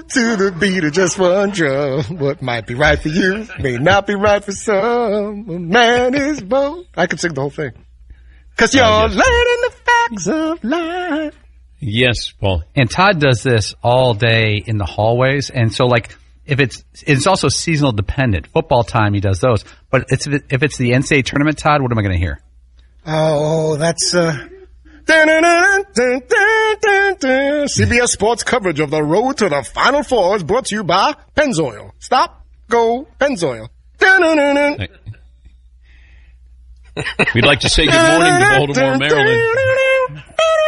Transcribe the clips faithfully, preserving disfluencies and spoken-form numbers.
to the beat of just one drum. What might be right for you may not be right for some. A man is both. I could sing the whole thing. Because you're uh, yes. learning the facts of life. Yes, Paul. And Todd does this all day in the hallways. And so, like, if it's it's also seasonal dependent. Football time, he does those. But it's, if it's the N C double A tournament, Todd, what am I going to hear? Oh, that's uh, C B S Sports coverage of the road to the Final Four is brought to you by Pennzoil. Stop, go, Pennzoil. Hey. We'd like to say good morning to Baltimore, Maryland.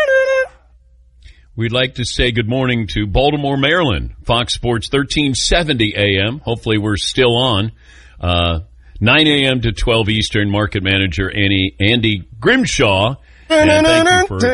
We'd like to say good morning to Baltimore, Maryland. Fox Sports thirteen seventy A M. Hopefully we're still on. Uh, nine A M to twelve Eastern. Market manager Andy, Andy Grimshaw. And thank you for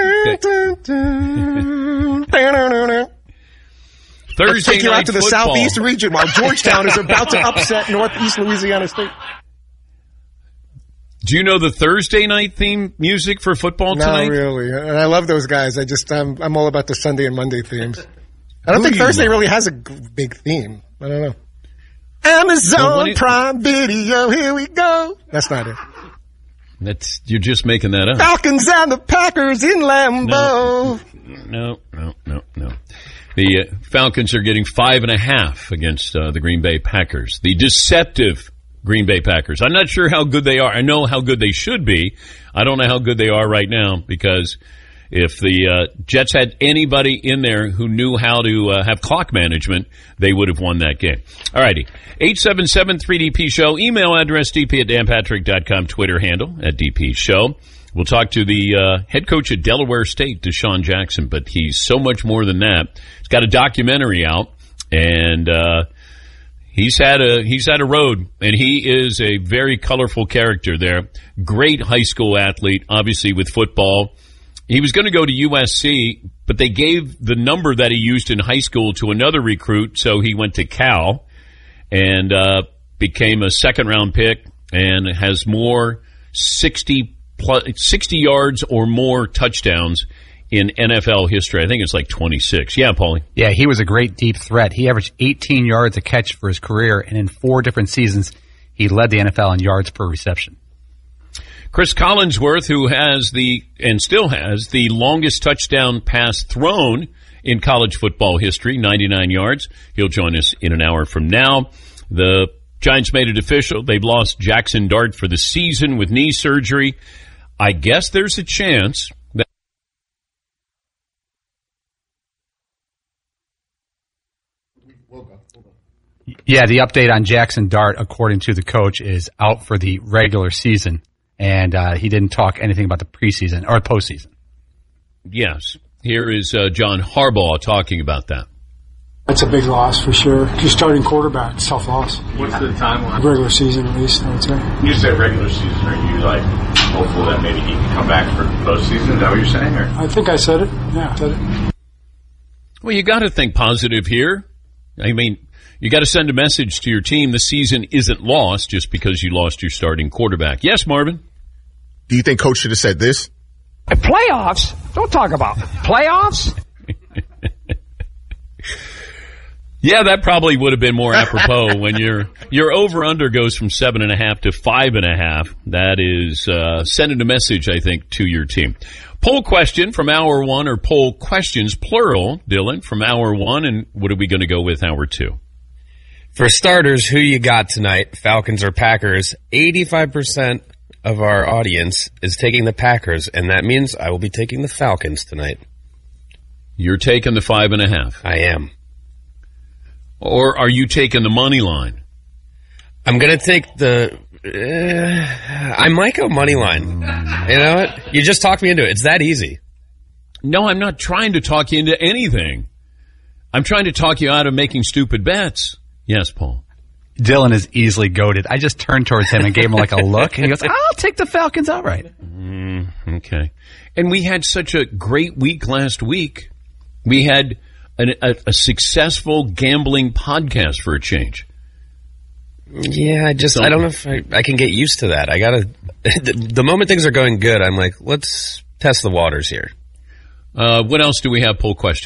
Thursday Let's take you night out to the football. southeast region while Georgetown is about to upset northeast Louisiana State. Do you know the Thursday night theme music for football tonight? Not really. And I love those guys. I just, I'm, I'm all about the Sunday and Monday themes. I don't Who think do you Thursday love? really has a g- big theme. I don't know. Amazon Well, it, Prime Video, here we go. That's not it. That's you're just making that up. Falcons and the Packers in Lambeau. No, no, no, no. The uh, Falcons are getting five and a half against uh, the Green Bay Packers. The deceptive Green Bay Packers. I'm not sure how good they are. I know how good they should be. I don't know how good they are right now because if the uh, Jets had anybody in there who knew how to uh, have clock management, they would have won that game. All righty. eight seven seven three D P Show. Email address d p at dan patrick dot com. Twitter handle at D P Show. We'll talk to the uh, head coach at Delaware State, Deshaun Jackson, but he's so much more than that. He's got a documentary out, and uh, he's had a he's had a road, and he is a very colorful character there. Great high school athlete, obviously with football. He was going to go to U S C, but they gave the number that he used in high school to another recruit, so he went to Cal and uh, became a second-round pick and has more sixty plus, sixty yards or more touchdowns in N F L history. I think it's like twenty-six. Yeah, Paulie? Yeah, he was a great deep threat. He averaged eighteen yards a catch for his career, and in four different seasons, he led the N F L in yards per reception. Chris Collinsworth, who has the, and still has, the longest touchdown pass thrown in college football history, ninety-nine yards. He'll join us in an hour from now. The Giants made it official. They've lost Jackson Dart for the season with knee surgery. I guess there's a chance that Yeah, the update on Jackson Dart, according to the coach, is out for the regular season. And uh, he didn't talk anything about the preseason or postseason. Yes. Here is uh, John Harbaugh talking about that. It's a big loss for sure. Just starting quarterback, it's a tough loss. What's the timeline? Regular season, at least, I would say. You say regular season. Are you like hopeful that maybe he can come back for postseason? Is that what you're saying? Or? I think I said it. Yeah, I said it. Well, you got to think positive here. I mean, you got to send a message to your team. The season isn't lost just because you lost your starting quarterback. Yes, Marvin? Do you think Coach should have said this? Playoffs? Don't talk about playoffs. Yeah, that probably would have been more apropos when your your over-under goes from seven and a half to five and a half. That is uh, sending a message, I think, to your team. Poll question from hour one, or poll questions, plural, Dylan, from hour one, and what are we going to go with hour two? For starters, who you got tonight, Falcons or Packers? eighty-five percent of our audience is taking the Packers, and that means I will be taking the Falcons tonight. You're taking the five and a half. I am. Or are you taking the money line? I'm going to take the... Uh, I might go money line. You know what? You just talked me into it. It's that easy. No, I'm not trying to talk you into anything. I'm trying to talk you out of making stupid bets. Yes, Paul. Dylan is easily goated. I just turned towards him and gave him like a look, and he goes, I'll take the Falcons outright. Mm, okay. And we had such a great week last week. We had an, a, a successful gambling podcast for a change. Yeah, I just, I don't know if I, I can get used to that. I gotta, the, the moment things are going good, I'm like, let's test the waters here. Uh, what else do we have? Poll question.